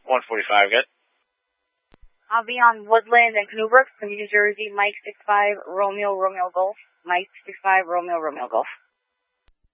145, good. I'll be on Woodland and Canoe Brook from New Jersey, Mike 65 Romeo Romeo Golf. Mike 65 Romeo Romeo Golf.